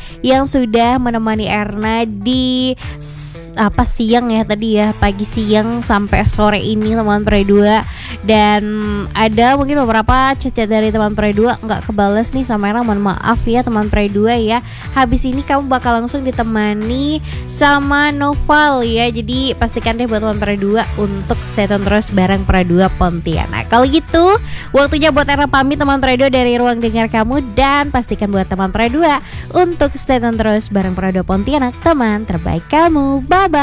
yang sudah menemani Erna di siang ya tadi ya, pagi siang sampai sore ini teman Pre 2. Dan ada mungkin beberapa chat dari teman Pre 2 nggak kebales nih sama Erna, mohon maaf ya teman Pre 2 ya. Habis ini kamu bakal langsung ditemani sama Noval ya, jadi pastikan deh buat teman Pre 2 untuk stay tune terus bareng Pre 2 Pontianak. Kalau gitu waktunya buat Erna pamit teman Pre 2 dari ruang dengar kamu, dan pastikan buat teman Pre 2 untuk stay tune terus bareng Pre 2 Pontianak, teman terbaik kamu. Bye.